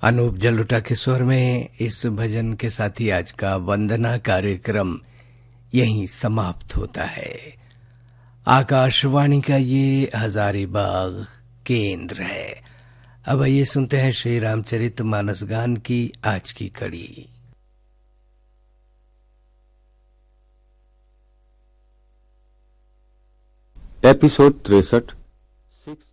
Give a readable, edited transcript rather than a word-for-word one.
अनूप जलोटा के स्वर में इस भजन के साथ ही आज का वंदना कार्यक्रम यहीं समाप्त होता है। आकाशवाणी का ये हजारीबाग केंद्र है। अब आइए सुनते हैं श्री रामचरित मानस गान की आज की कड़ी। एपिसोड 63 6